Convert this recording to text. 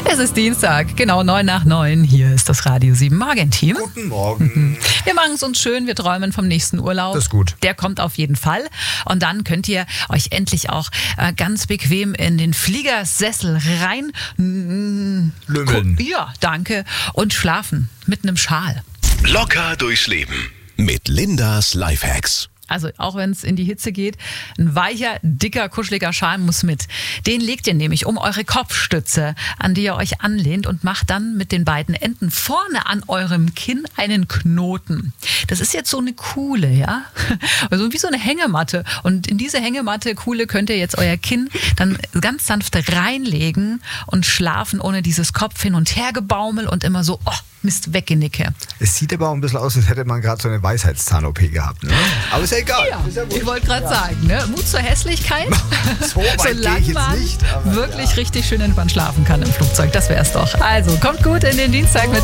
Es ist Dienstag, genau 8:09. Hier ist das Radio 7 Morgenteam. Guten Morgen. Wir machen es uns schön, wir träumen vom nächsten Urlaub. Das ist gut. Der kommt auf jeden Fall. Und dann könnt ihr euch endlich auch ganz bequem in den Fliegersessel rein Lümmeln. Ja, danke. Und schlafen mit einem Schal. Locker durchs Leben mit Lindas Lifehacks. Also auch wenn es in die Hitze geht, ein weicher, dicker, kuscheliger Schal muss mit. Den legt ihr nämlich um eure Kopfstütze, an die ihr euch anlehnt, und macht dann mit den beiden Enden vorne an eurem Kinn einen Knoten. Das ist jetzt so eine Kuhle, ja? Also wie so eine Hängematte. Und in diese Hängematte-Kuhle könnt ihr jetzt euer Kinn dann ganz sanft reinlegen und schlafen ohne dieses Kopf hin und her gebaumel und immer so, oh, Mist, weggenicke. Es sieht aber auch ein bisschen aus, als hätte man gerade so eine Weisheitszahn-OP gehabt. Ne? Aber ist ja egal. Ja, ist ja ich wollte gerade sagen, ne? Mut zur Hässlichkeit. So weit gehe Solange ich jetzt man nicht. Aber wirklich richtig schön entspannt schlafen kann im Flugzeug. Das wär's doch. Also, kommt gut in den Dienstag mit